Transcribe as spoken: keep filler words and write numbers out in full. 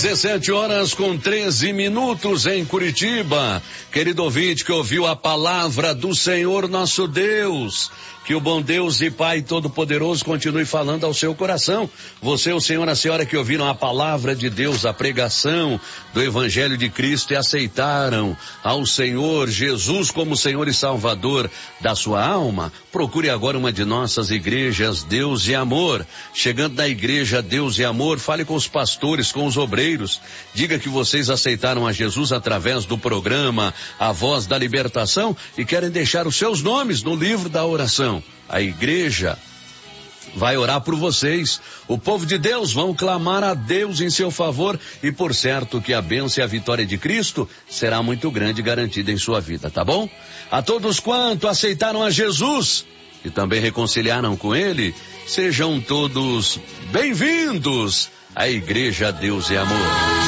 dezessete horas com treze minutos em Curitiba. Querido ouvinte que ouviu a palavra do Senhor nosso Deus, que o bom Deus e Pai Todo-Poderoso continue falando ao seu coração. Você, o senhor, a senhora que ouviram a palavra de Deus, a pregação do Evangelho de Cristo e aceitaram ao Senhor Jesus como Senhor e Salvador da sua alma, procure agora uma de nossas igrejas Deus e Amor. Chegando na igreja Deus e Amor, fale com os pastores, com os obreiros, diga que vocês aceitaram a Jesus através do programa A Voz da Libertação e querem deixar os seus nomes no livro da oração. A igreja vai orar por vocês. O povo de Deus vão clamar a Deus em seu favor e por certo que a bênção e a vitória de Cristo será muito grande e garantida em sua vida, tá bom? A todos quanto aceitaram a Jesus e também reconciliaram com Ele, sejam todos bem-vindos à Igreja Deus e Amor.